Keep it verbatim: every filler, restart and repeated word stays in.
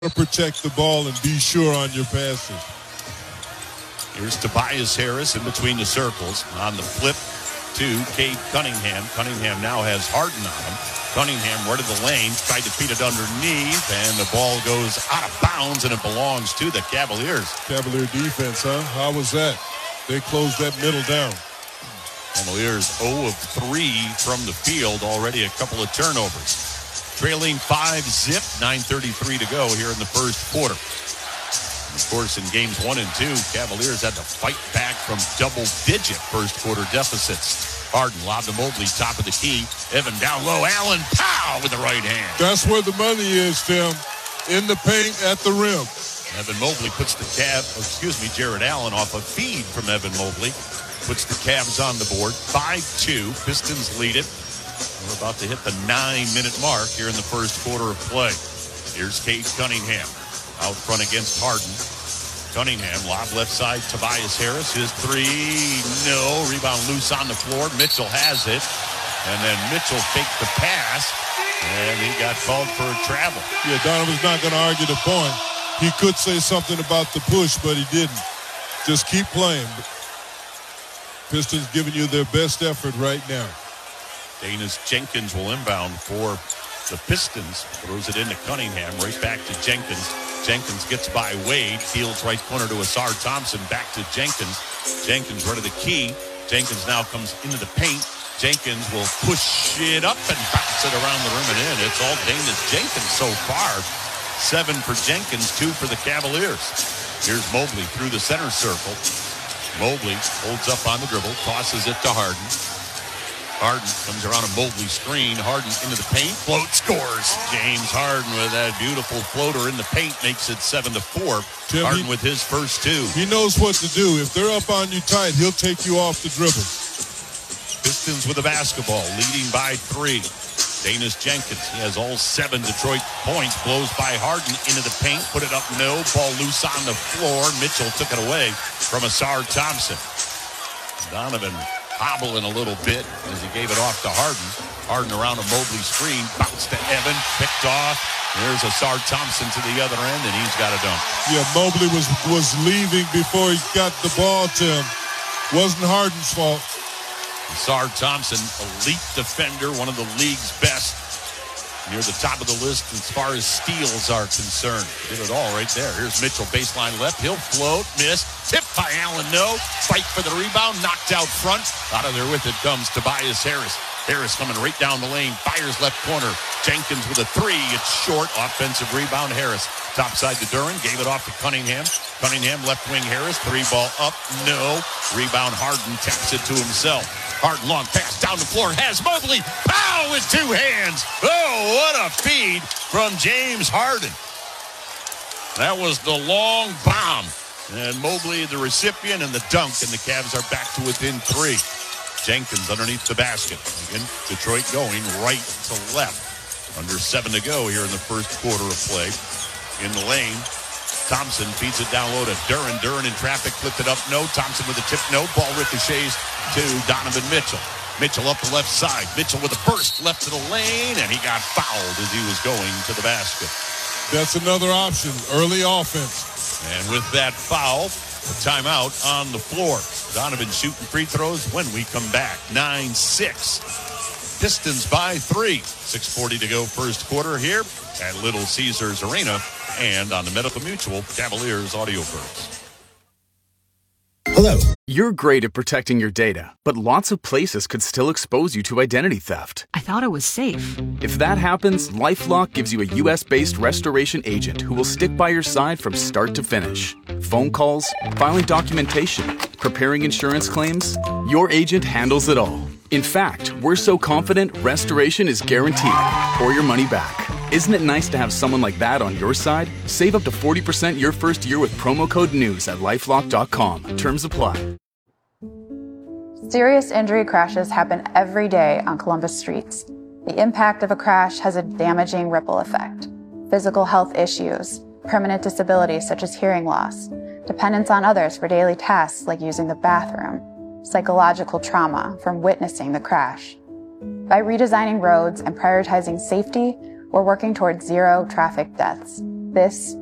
protect the ball and be sure on your passes. Here's Tobias Harris in between the circles. On the flip to Cade Cunningham. Cunningham now has Harden on him. Cunningham right of the lane, tried to feed it underneath, and the ball goes out of bounds, and it belongs to the Cavaliers. Cavalier defense, huh? How was that? They closed that middle down. Cavaliers zero of three from the field, already a couple of turnovers. Trailing five zip, nine thirty-three to go here in the first quarter. And of course, in games one and two, Cavaliers had to fight back from double-digit first-quarter deficits. Harden lobbed to Mobley, top of the key. Evan down low. Allen, pow, with the right hand. That's where the money is, Tim. In the paint, at the rim. Evan Mobley puts the Cav, excuse me, Jared Allen off a feed from Evan Mobley. Puts the Cavs on the board. five two. Pistons lead it. We're about to hit the nine-minute mark here in the first quarter of play. Here's Cade Cunningham out front against Harden. Cunningham, lob left side, Tobias Harris. His three, no. Rebound loose on the floor. Mitchell has it. And then Mitchell faked the pass. And he got called for a travel. Yeah, Donovan's not going to argue the point. He could say something about the push, but he didn't. Just keep playing. Pistons giving you their best effort right now. Danis Jenkins will inbound for the Pistons. Throws it into Cunningham. Right back to Jenkins. Jenkins gets by Wade. Fields right corner to Asar Thompson. Back to Jenkins. Jenkins right of the key. Jenkins now comes into the paint. Jenkins will push it up and bounce it around the rim and in. It's all Danis Jenkins so far. Seven for Jenkins, two for the Cavaliers. Here's Mobley through the center circle. Mobley holds up on the dribble, tosses it to Harden. Harden comes around a Mobley screen. Harden into the paint. Float, scores. James Harden with that beautiful floater in the paint makes it seven to four. Tim, Harden he, with his first two. He knows what to do. If they're up on you tight, he'll take you off the dribble. Pistons with the basketball, leading by three. Danis Jenkins, he has all seven Detroit points. Blows by Harden into the paint. Put it up, no. Ball loose on the floor. Mitchell took it away from Asar Thompson. Donovan hobbling a little bit as he gave it off to Harden. Harden around a Mobley screen. Bounce to Evan. Picked off. There's Asar Thompson to the other end, and he's got a dunk. Yeah, Mobley was, was leaving before he got the ball to him. Wasn't Harden's fault. Asar Thompson, elite defender, one of the league's best. Near the top of the list as far as steals are concerned. Did it all right there. Here's Mitchell, baseline left. He'll float, miss. Tipped by Allen, no. Fight for the rebound, knocked out front. Out of there with it comes Tobias Harris. Harris coming right down the lane, fires left corner. Jenkins with a three. It's short. Offensive rebound, Harris. Topside to Duren, gave it off to Cunningham. Cunningham, left wing Harris. Three ball up, no. Rebound Harden, taps it to himself. Harden, long pass down the floor, has Mobley. Pow, with two hands. Oh, what a feed from James Harden. That was the long bomb. And Mobley, the recipient, and the dunk, and the Cavs are back to within three. Jenkins underneath the basket. Again, Detroit going right to left. Under seven to go here in the first quarter of play. In the lane, Thompson feeds it down low to Duren. Duren in traffic, flipped it up, no. Thompson with a tip, no. Ball ricochets to Donovan Mitchell. Mitchell up the left side. Mitchell with a burst left to the lane, and he got fouled as he was going to the basket. That's another option, early offense. And with that foul, a timeout on the floor. Donovan shooting free throws when we come back. nine six. Pistons by three. six forty to go first quarter here at Little Caesars Arena and on the Medical Mutual Cavaliers Audioverse. Hello. You're great at protecting your data, but lots of places could still expose you to identity theft. I thought it was safe. If that happens, LifeLock gives you a U S-based restoration agent who will stick by your side from start to finish. Phone calls, filing documentation, preparing insurance claims, your agent handles it all. In fact, we're so confident restoration is guaranteed or your money back. Isn't it nice to have someone like that on your side? Save up to forty percent your first year with promo code NEWS at lifelock dot com. Terms apply. Serious injury crashes happen every day on Columbus streets. The impact of a crash has a damaging ripple effect. Physical health issues, permanent disabilities such as hearing loss, dependence on others for daily tasks like using the bathroom, psychological trauma from witnessing the crash. By redesigning roads and prioritizing safety, we're working towards zero traffic deaths. this